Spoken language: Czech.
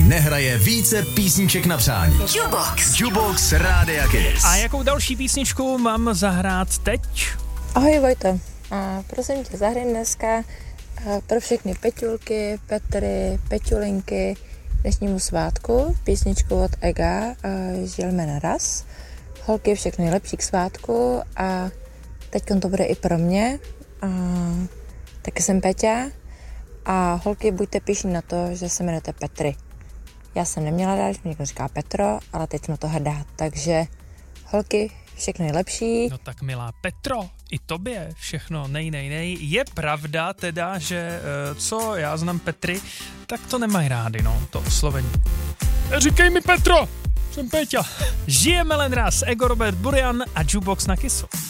nehraje více písniček na přání. Jukebox Rádia Kiss. A jakou další písničku mám zahrát teď? Ahoj Vojto, prosím tě, zahraj dneska pro všechny Peťulky, Petry, Peťulinky dnešnímu svátku písničku od Ega Žijeme naraz. Holky, všechno nejlepší k svátku a teďkon to bude i pro mě. Taky jsem Peťa a holky, buďte pyšní na to, že se jmenujete Petry. Já jsem neměla rád, že mě někdo říká Petro, ale teď jsem na to hrdá, takže holky, všechno nejlepší. No tak milá Petro, i tobě všechno nej. Je pravda teda, že co já znám Petry, tak to nemají rádi, no, to oslovení. Říkej mi Petro, jsem Peťa. Žijeme len raz, Ego Robert Burian a Jukebox na Kissu.